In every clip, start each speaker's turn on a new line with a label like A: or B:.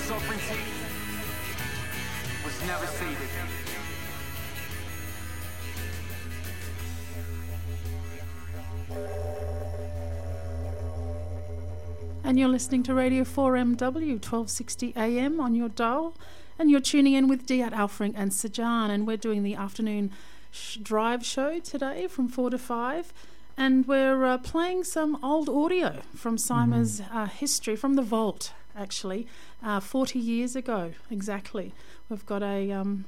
A: sovereignty was never ceded.
B: And you're listening to Radio 4MW, 1260 AM on your dial. And you're tuning in with Diat Alfring and Sajan. And we're doing the afternoon drive show today from 4 to 5. And we're playing some old audio from Sima's history, from the vault, actually, 40 years ago, exactly. We've got an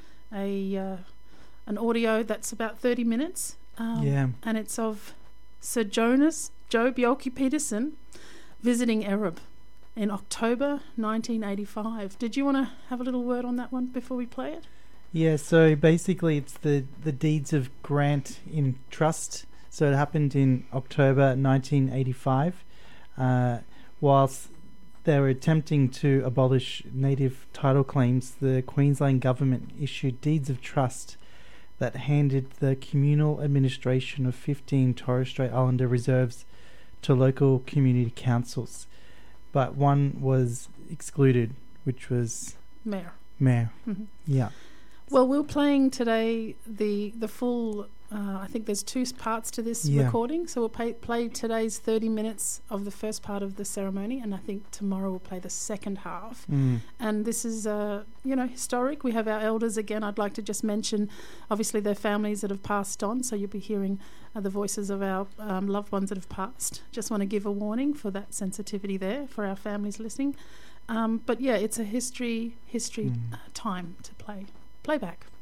B: audio that's about 30 minutes. And it's of Sir Joe Bjelke-Petersen visiting Ereb in October 1985. Did you want to have a little word on that one before we play it?
C: Yeah, so basically it's the deeds of grant in trust. So it happened in October 1985. Whilst they were attempting to abolish native title claims, the Queensland government issued deeds of trust that handed the communal administration of 15 Torres Strait Islander reserves to local community councils, but one was excluded, which was
B: Mayor.
C: Mm-hmm. Yeah.
B: Well, we're playing today the full. I think there's two parts to this recording, so we'll play today's 30 minutes of the first part of the ceremony, and I think tomorrow we'll play the second half. And this is, historic. We have our elders again. I'd like to just mention, obviously, their families that have passed on, so you'll be hearing the voices of our loved ones that have passed. Just want to give a warning for that sensitivity there for our families listening. But yeah, it's a history time to play back.